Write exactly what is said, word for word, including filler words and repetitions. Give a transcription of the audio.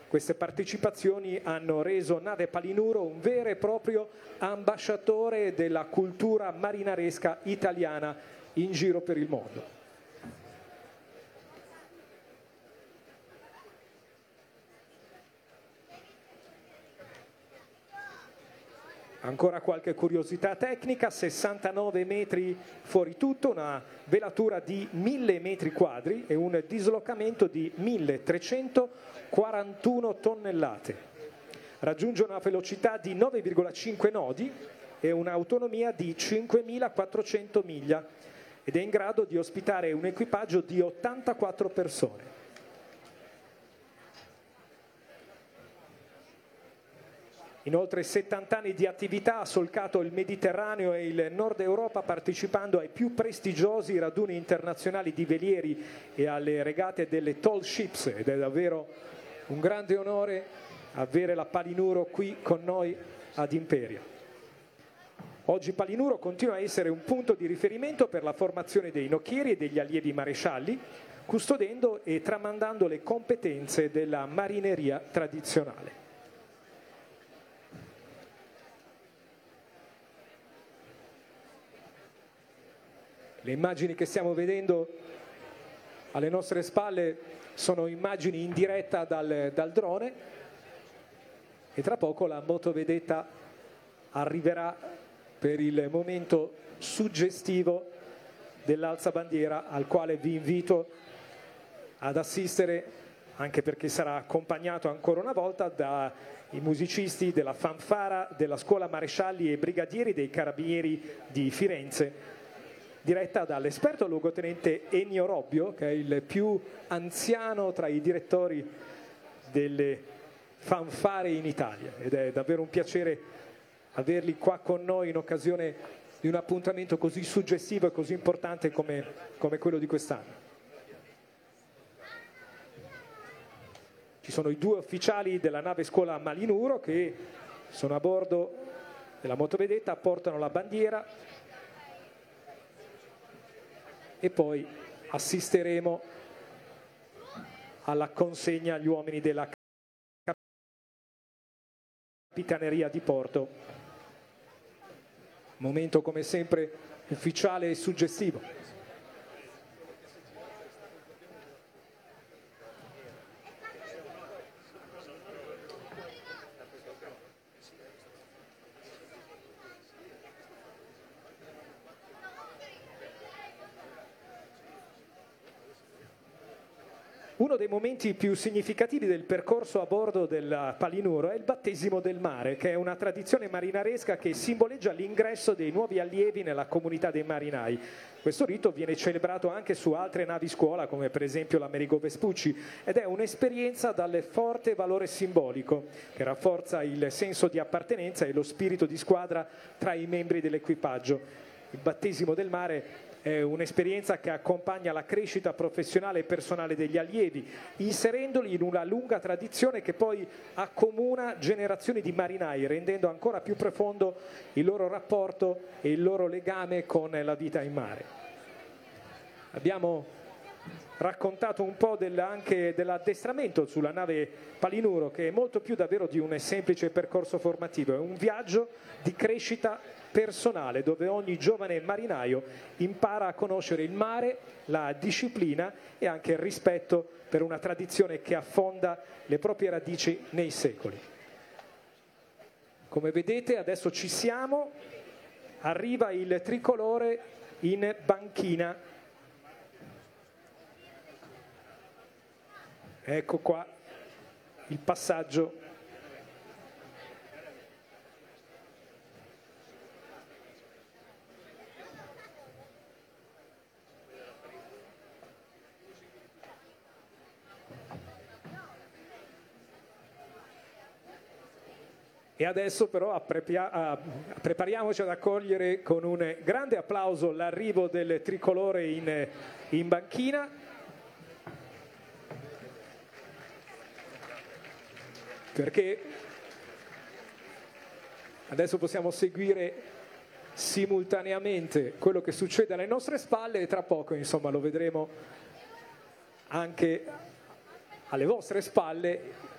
Queste partecipazioni hanno reso Nave Palinuro un vero e proprio ambasciatore della cultura marinaresca italiana in giro per il mondo. Ancora qualche curiosità tecnica: sessantanove metri fuori tutto, una velatura di mille metri quadri e un dislocamento di milletrecentoquarantuno tonnellate. Raggiunge una velocità di nove virgola cinque nodi e un'autonomia di cinquemilaquattrocento miglia ed è in grado di ospitare un equipaggio di ottantaquattro persone. In oltre settanta anni di attività ha solcato il Mediterraneo e il Nord Europa, partecipando ai più prestigiosi raduni internazionali di velieri e alle regate delle tall ships, ed è davvero un grande onore avere la Palinuro qui con noi ad Imperia. Oggi Palinuro continua a essere un punto di riferimento per la formazione dei nocchieri e degli allievi marescialli, custodendo e tramandando le competenze della marineria tradizionale. Le immagini che stiamo vedendo alle nostre spalle sono immagini in diretta dal, dal drone, e tra poco la motovedetta arriverà per il momento suggestivo dell'alzabandiera, al quale vi invito ad assistere, anche perché sarà accompagnato ancora una volta dai musicisti della fanfara della scuola marescialli e brigadieri dei carabinieri di Firenze, diretta dall'esperto luogotenente Ennio Robbio, che è il più anziano tra i direttori delle fanfare in Italia, ed è davvero un piacere averli qua con noi in occasione di un appuntamento così suggestivo e così importante come, come quello di quest'anno. Ci sono i due ufficiali della nave scuola Palinuro che sono a bordo della motovedetta, portano la bandiera, e poi assisteremo alla consegna agli uomini della Capitaneria di Porto. Momento come sempre ufficiale e suggestivo. Uno dei momenti più significativi del percorso a bordo del Palinuro è il battesimo del mare, che è una tradizione marinaresca che simboleggia l'ingresso dei nuovi allievi nella comunità dei marinai. Questo rito viene celebrato anche su altre navi scuola, come per esempio l'Amerigo Vespucci, ed è un'esperienza dal forte valore simbolico, che rafforza il senso di appartenenza e lo spirito di squadra tra i membri dell'equipaggio. Il battesimo del mare è un'esperienza che accompagna la crescita professionale e personale degli allievi, inserendoli in una lunga tradizione che poi accomuna generazioni di marinai, rendendo ancora più profondo il loro rapporto e il loro legame con la vita in mare. Abbiamo raccontato un po' del, anche dell'addestramento sulla nave Palinuro, che è molto più davvero di un semplice percorso formativo, è un viaggio di crescita personale dove ogni giovane marinaio impara a conoscere il mare, la disciplina e anche il rispetto per una tradizione che affonda le proprie radici nei secoli. Come vedete adesso ci siamo, arriva il tricolore in banchina. Ecco qua il passaggio. E adesso però prepariamoci ad accogliere con un grande applauso l'arrivo del tricolore in, in banchina. Perché adesso possiamo seguire simultaneamente quello che succede alle nostre spalle e tra poco, insomma, lo vedremo anche alle vostre spalle